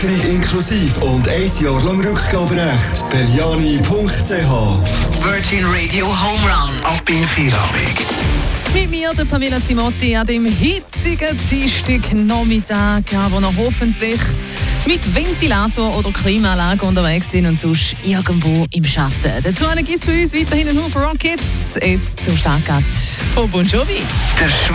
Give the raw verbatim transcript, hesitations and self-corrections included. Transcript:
Inklusiv und ein Jahr lang Rückgaberecht. Belliani punkt c h. Virgin Radio Home Run. Ab in Feierabend. Mit mir, der Pamela Zimotti, an dem hitzigen Dienstagnachmittag, wo noch hoffentlich mit Ventilator oder Klimaanlage unterwegs sind und sonst irgendwo im Schatten. Dazu gibt es für uns weiterhin nur für Rockets. Jetzt zum Startcut von Bon Jovi.